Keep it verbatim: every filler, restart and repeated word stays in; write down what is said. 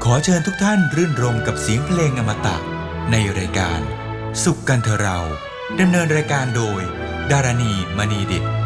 อเชิญทุกท่านรื่นรมกับเสียงเพลงอมตะในรายการสุขกันเถอะเราดำเนินรายการโดยดารณีมณีดิษฐ์